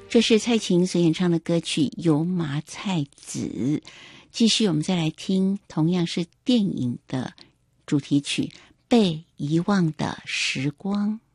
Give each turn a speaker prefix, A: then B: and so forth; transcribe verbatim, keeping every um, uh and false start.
A: 这是蔡琴所演唱的歌曲《油麻菜籽》。继续我们再来听同样是电影的主题曲《被遗忘的时光》。